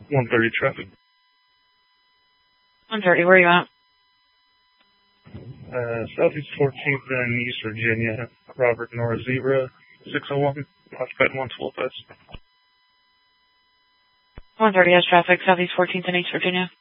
130 traffic. 130, where are you at? Southeast 14th in East Virginia. Robert Nora Zebra, 601, occupied 112 S. 130 has traffic, Southeast 14th in East Virginia.